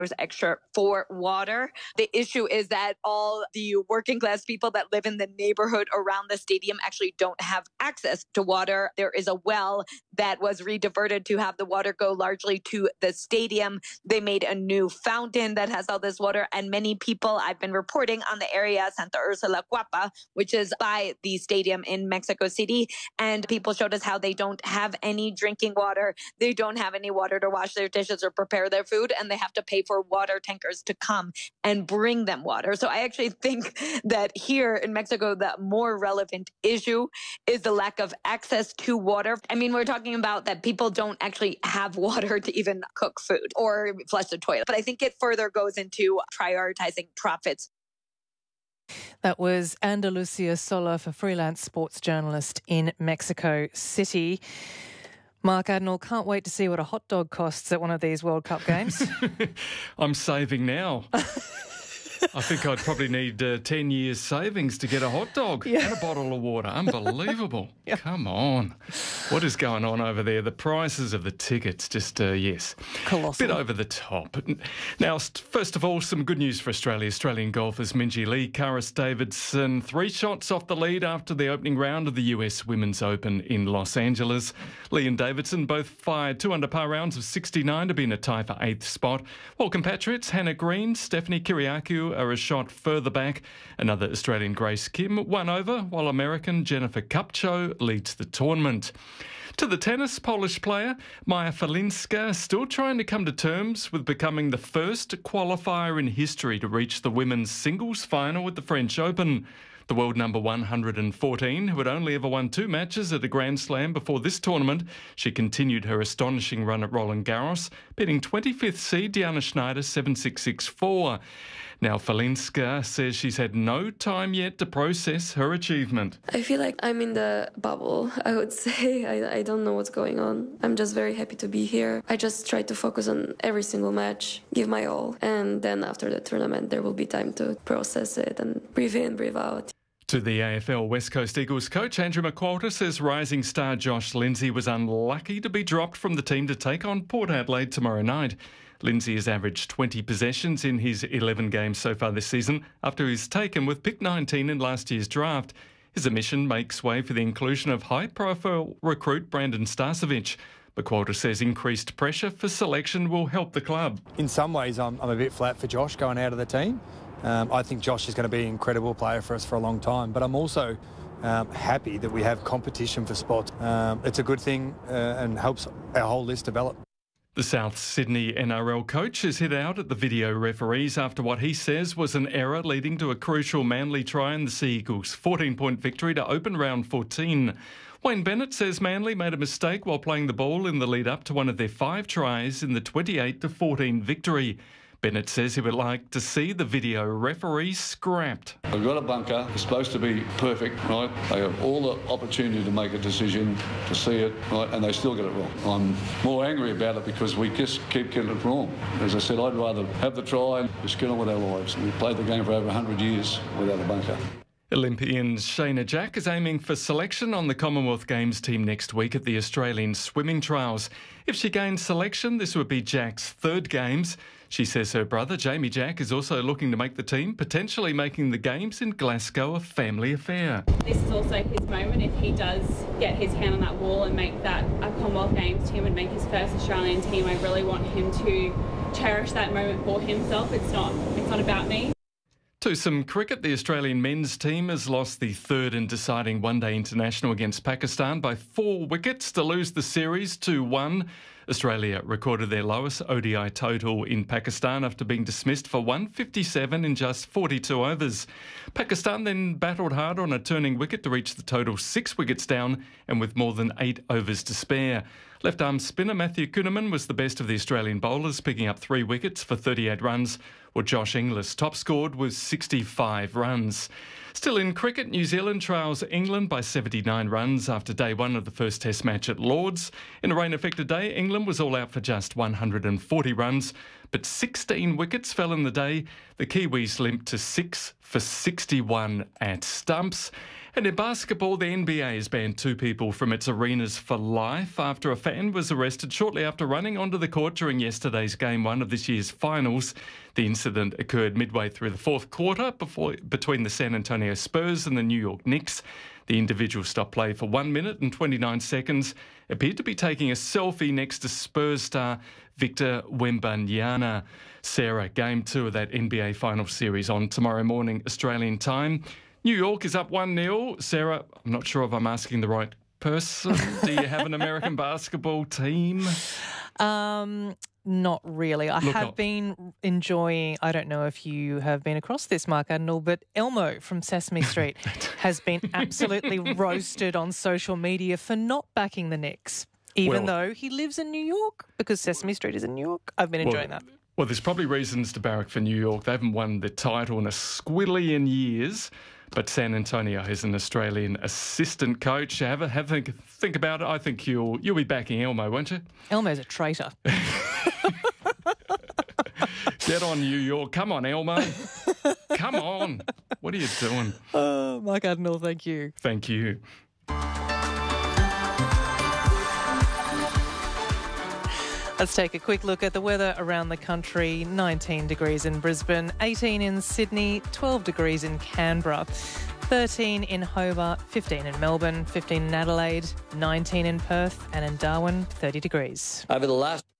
extra for water. The issue is that all the working class people that live in the neighborhood around the stadium actually don't have access to water. There is a well that was rediverted to have the water go largely to the stadium. They made a new fountain that has all this water, and many people, I've been reporting on the area, Santa Ursula Cuapa, which is by the stadium in Mexico City, and people showed us how they don't have any drinking water. They don't have any water to wash their dishes or prepare their food, and they have to pay for water tankers to come and bring them water. So I actually think that here in Mexico, the more relevant issue is the lack of access to water. I mean, we're talking about that people don't actually have water to even cook food or flush the toilet. But I think it further goes into prioritizing profits. That was Andalucia Sola, a freelance sports journalist in Mexico City. Mark Adenall, can't wait to see what a hot dog costs at one of these World Cup games. I'm saving now. I think I'd probably need 10 years savings to get a hot dog and a bottle of water. Unbelievable. Come on. What is going on over there? The prices of the tickets, just, yes. Colossal. Bit over the top. Now, first of all, some good news for Australia. Australian golfers Minjee Lee, Karis Davidson, 3 shots off the lead after the opening round of the US Women's Open in Los Angeles. Lee and Davidson both fired 2 under par rounds of 69 to be in a tie for 8th spot, while compatriots Hannah Green, Stephanie Kiriakou are a shot further back. Another Australian Grace Kim 1 over, while American Jennifer Kupcho leads the tournament. To the tennis, Polish player Maja Falinska still trying to come to terms with becoming the first qualifier in history to reach the women's singles final at the French Open. The world number 114, who had only ever won 2 matches at a Grand Slam before this tournament, she continued her astonishing run at Roland Garros, beating 25th seed Diana Schneider 7-6-6-4. Now, Falinska says she's had no time yet to process her achievement. I feel like I'm in the bubble, I would say. I don't know what's going on. I'm just very happy to be here. I just try to focus on every single match, give my all, and then after the tournament there will be time to process it and breathe in, breathe out. To the AFL West Coast Eagles coach, Andrew McQualter says rising star Josh Lindsay was unlucky to be dropped from the team to take on Port Adelaide tomorrow night. Lindsay has averaged 20 possessions in his 11 games so far this season after he was taken with pick 19 in last year's draft. His omission makes way for the inclusion of high-profile recruit Brandon Starcevic. McQualter says increased pressure for selection will help the club. In some ways, I'm a bit flat for Josh going out of the team. I think Josh is going to be an incredible player for us for a long time, but I'm also happy that we have competition for spots. It's a good thing and helps our whole list develop. The South Sydney NRL coach has hit out at the video referees after what he says was an error leading to a crucial Manly try in the Sea Eagles' 14-point victory to open round 14. Wayne Bennett says Manly made a mistake while playing the ball in the lead up to one of their 5 tries in the 28-14 victory. Bennett says he would like to see the video referee scrapped. They've got a bunker. It's supposed to be perfect, right? They have all the opportunity to make a decision, to see it, right? And they still get it wrong. I'm more angry about it because we just keep getting it wrong. As I said, I'd rather have the try and just get on with our lives. We've played the game for over 100 years without a bunker. Olympian Shayna Jack is aiming for selection on the Commonwealth Games team next week at the Australian swimming trials. If she gains selection, this would be Jack's 3rd Games. She says her brother, Jamie Jack, is also looking to make the team, potentially making the Games in Glasgow a family affair. This is also his moment. If he does get his hand on that wall and make that a Commonwealth Games team and make his first Australian team, I really want him to cherish that moment for himself. It's not about me. To some cricket, the Australian men's team has lost the 3rd and deciding one-day international against Pakistan by 4 wickets to lose the series 2-1. Australia recorded their lowest ODI total in Pakistan after being dismissed for 157 in just 42 overs. Pakistan then battled hard on a turning wicket to reach the total 6 wickets down and with more than 8 overs to spare. Left-arm spinner Matthew Kuhnemann was the best of the Australian bowlers, picking up 3 wickets for 38 runs, while Josh Inglis top scored with 65 runs. Still in cricket, New Zealand trails England by 79 runs after day 1 of the first Test match at Lords. In a rain-affected day, England was all out for just 140 runs, but 16 wickets fell in the day. The Kiwis limped to 6 for 61 at stumps. And in basketball, the NBA has banned 2 people from its arenas for life after a fan was arrested shortly after running onto the court during yesterday's Game 1 of this year's finals. The incident occurred midway through the fourth quarter between the San Antonio Spurs and the New York Knicks. The individual stopped play for 1 minute and 29 seconds, appeared to be taking a selfie next to Spurs star Victor Wembanyama. Sarah, Game 2 of that NBA final series on tomorrow morning, Australian time. New York is up 1-0. Sarah, I'm not sure if I'm asking the right person. Do you have an American basketball team? Not really. I have been enjoying, I don't know if you have been across this, Mark Adenall, but Elmo from Sesame Street has been absolutely roasted on social media for not backing the Knicks, even though he lives in New York, because Sesame Street is in New York. I've been enjoying that. Well, there's probably reasons to barrack for New York. They haven't won the title in a squillion years. But San Antonio has an Australian assistant coach. Have a think about it. I think you'll be backing Elmo, won't you? Elmo's a traitor. Get on, New York. Come on, Elmo. Come on. What are you doing? Oh, Mark Adenall, thank you. Thank you. Let's take a quick look at the weather around the country. 19 degrees in Brisbane, 18 in Sydney, 12 degrees in Canberra, 13 in Hobart, 15 in Melbourne, 15 in Adelaide, 19 in Perth, and in Darwin, 30 degrees. Over the last